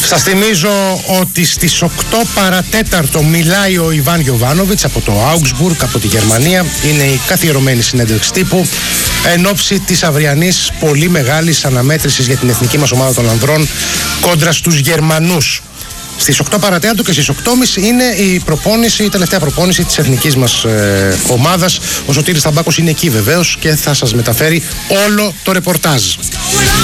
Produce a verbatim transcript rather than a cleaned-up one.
Σας θυμίζω ότι στις οκτώ παρατέταρτο μιλάει ο Ιβάν Γιοβάνοβιτς από το Augsburg, από τη Γερμανία. Είναι η καθιερωμένη συνέντευξη τύπου εν ώψη της αυριανής πολύ μεγάλης αναμέτρησης για την εθνική μας ομάδα των ανδρών κόντρα στους Γερμανούς. Στις οκτώ παρατέταρτο και στις οκτώ και μισή είναι η προπόνηση, η τελευταία προπόνηση της εθνικής μας ε, ομάδας. Ο Σωτήρης Θαμπάκος είναι εκεί βεβαίως και θα σας μεταφέρει όλο το ρεπορτάζ.